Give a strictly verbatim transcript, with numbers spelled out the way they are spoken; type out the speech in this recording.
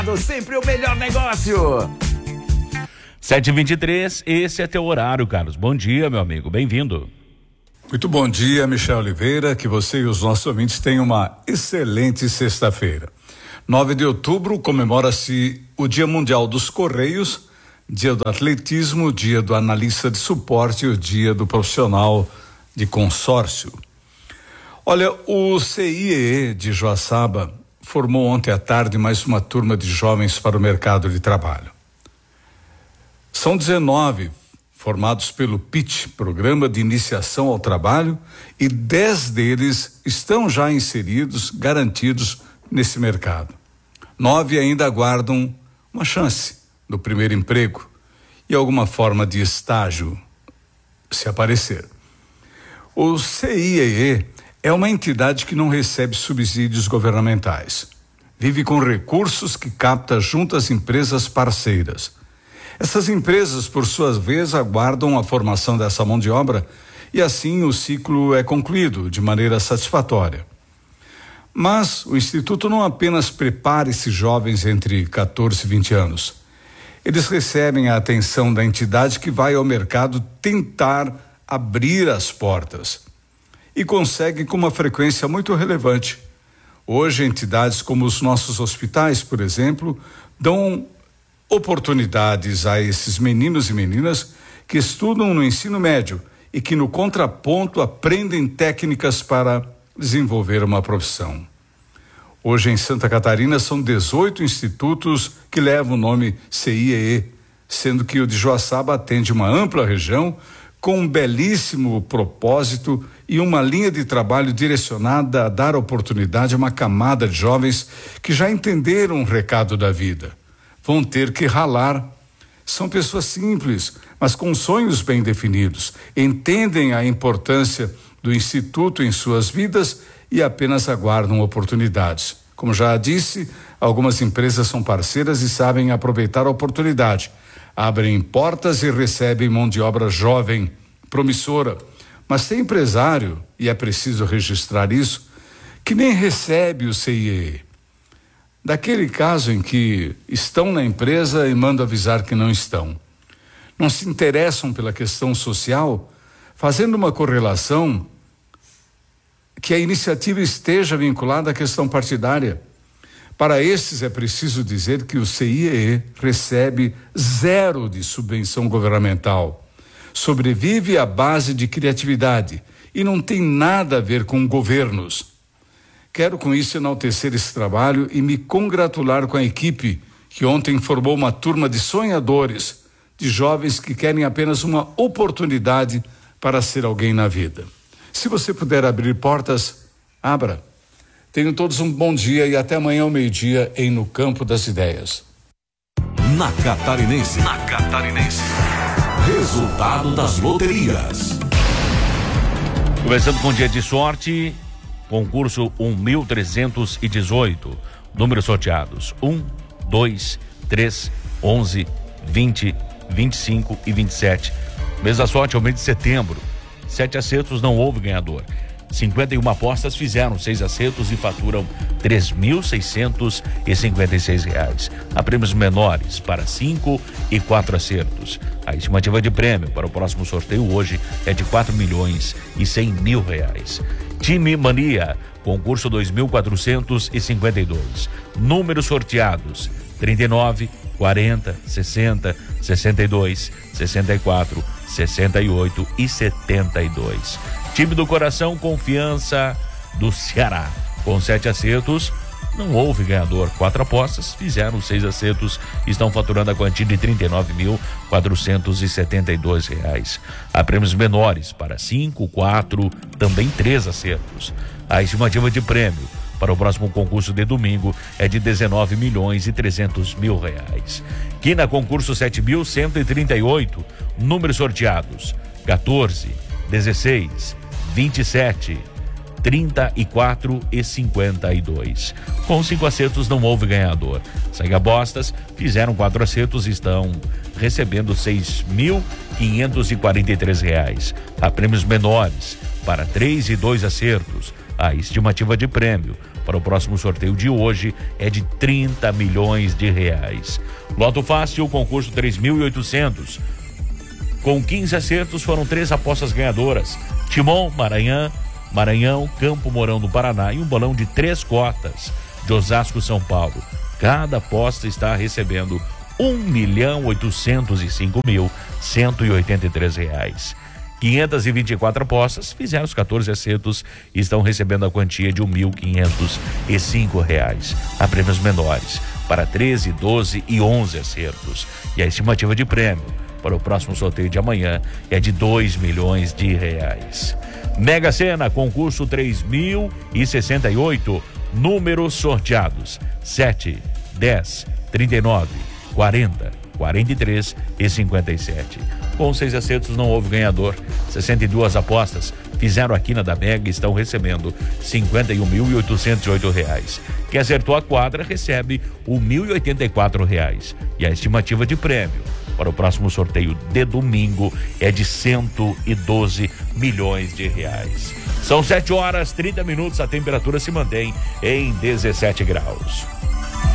Sempre o melhor negócio. sete e vinte e três, esse é teu horário, Carlos. Bom dia, meu amigo, bem-vindo. Muito bom dia, Michel Oliveira, que você e os nossos ouvintes tenham uma excelente sexta-feira. nove de outubro comemora-se o Dia Mundial dos Correios, Dia do Atletismo, Dia do Analista de Suporte e o Dia do Profissional de Consórcio. Olha, o C I E E de Joaçaba formou ontem à tarde mais uma turma de jovens para o mercado de trabalho. São dezenove formados pelo P I T, Programa de Iniciação ao Trabalho, e dez deles estão já inseridos, garantidos nesse mercado. Nove ainda aguardam uma chance no primeiro emprego e alguma forma de estágio, se aparecer. O C I E E é uma entidade que não recebe subsídios governamentais. Vive com recursos que capta junto às empresas parceiras. Essas empresas, por sua vez, aguardam a formação dessa mão de obra e assim o ciclo é concluído de maneira satisfatória. Mas o Instituto não apenas prepara esses jovens entre quatorze e vinte anos. Eles recebem a atenção da entidade que vai ao mercado tentar abrir as portas. E consegue com uma frequência muito relevante. Hoje, entidades como os nossos hospitais, por exemplo, dão oportunidades a esses meninos e meninas que estudam no ensino médio e que no contraponto aprendem técnicas para desenvolver uma profissão. Hoje em Santa Catarina são dezoito institutos que levam o nome C I E E, sendo que o de Joaçaba atende uma ampla região com um belíssimo propósito e uma linha de trabalho direcionada a dar oportunidade a uma camada de jovens que já entenderam o recado da vida. Vão ter que ralar. São pessoas simples, mas com sonhos bem definidos. Entendem a importância do Instituto em suas vidas e apenas aguardam oportunidades. Como já disse, algumas empresas são parceiras e sabem aproveitar a oportunidade. Abrem portas e recebem mão de obra jovem, promissora. Mas tem empresário, e é preciso registrar isso, que nem recebe o C I E E. Daquele caso em que estão na empresa e mandam avisar que não estão. Não se interessam pela questão social, fazendo uma correlação que a iniciativa esteja vinculada à questão partidária. Para esses é preciso dizer que o C I E E recebe zero de subvenção governamental. Sobrevive à base de criatividade e não tem nada a ver com governos. Quero com isso enaltecer esse trabalho e me congratular com a equipe que ontem formou uma turma de sonhadores, de jovens que querem apenas uma oportunidade para ser alguém na vida. Se você puder abrir portas, abra. Tenham todos um bom dia e até amanhã ao meio-dia em No Campo das Ideias. Na Catarinense. Na Catarinense. Resultado das loterias. Começando com o dia de sorte, concurso um mil trezentos e dezoito. Números sorteados: um, dois, três, onze, vinte, vinte e cinco e vinte e sete. Mês da sorte é o mês de setembro. Sete acertos, não houve ganhador. cinquenta e uma apostas fizeram seis acertos e faturam três mil seiscentos e cinquenta e seis reais. Há prêmios menores para cinco e quatro acertos. A estimativa de prêmio para o próximo sorteio hoje é de quatro milhões e cem mil reais. Time Mania, concurso dois mil quatrocentos e cinquenta e dois. Números sorteados: trinta e nove, quarenta, sessenta, sessenta e dois, sessenta e quatro, sessenta e oito e setenta e dois. Time do Coração, Confiança do Ceará, com sete acertos, não houve ganhador. Quatro apostas fizeram seis acertos, estão faturando a quantia de trinta e nove mil quatrocentos e setenta e dois reais. Há prêmios menores para cinco, quatro, também três acertos. A estimativa de prêmio para o próximo concurso de domingo é de dezenove milhões e trezentos mil reais. Quina concurso sete mil cento e trinta e oito, números sorteados: quatorze, dezesseis, vinte e sete, trinta e quatro e cinquenta e dois. Com cinco acertos não houve ganhador. Segue apostas, fizeram quatro acertos e estão recebendo seis mil quinhentos e quarenta e três reais. Há prêmios menores para três e dois acertos. A estimativa de prêmio para o próximo sorteio de hoje é de trinta milhões de reais. Loto Fácil, concurso três mil e oitocentos. Com quinze acertos, foram três apostas ganhadoras: Timon, Maranhão, Maranhão, Campo Mourão do Paraná e um bolão de três cotas de Osasco, São Paulo. Cada aposta está recebendo um milhão oitocentos e cinco mil cento e oitenta e três reais. quinhentas e vinte e quatro apostas fizeram os quatorze acertos e estão recebendo a quantia de mil quinhentos e cinco reais. Há prêmios menores para treze, doze e onze acertos. E a estimativa de prêmio para o próximo sorteio de amanhã é de dois milhões de reais. Mega Sena, concurso três mil e sessenta e oito, números sorteados: sete, dez, trinta e nove, quarenta, quarenta e três e cinquenta e sete. Com seis acertos não houve ganhador. sessenta e duas apostas fizeram a quina da Mega e estão recebendo cinquenta e um mil e oitocentos e oito reais. Quem acertou a quadra recebe o mil e oitenta e quatro reais. E a estimativa de prêmio para o próximo sorteio de domingo é de cento e doze milhões de reais. São sete horas, trinta minutos, a temperatura se mantém em dezessete graus.